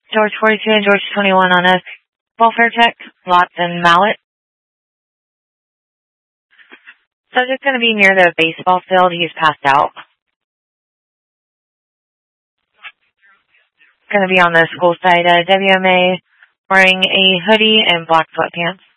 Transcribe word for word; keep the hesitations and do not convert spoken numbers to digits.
George forty-two and George twenty-one on a welfare check, locked and mallet. Subject's going to be near the baseball field. He's passed out. Going to be on the school side. Uh, W M A wearing a hoodie and black sweatpants.